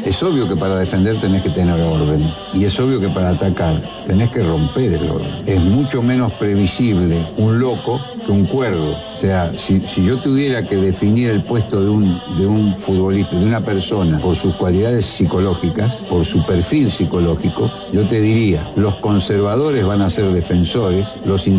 Es obvio que para defender tenés que tener orden. Y es obvio que para atacar tenés que romper el orden. Es mucho menos previsible un loco que un cuerdo. O sea, si yo tuviera que definir el puesto de un futbolista, de una persona, por sus cualidades psicológicas, por su perfil psicológico, yo te diría, los conservadores van a ser defensores, los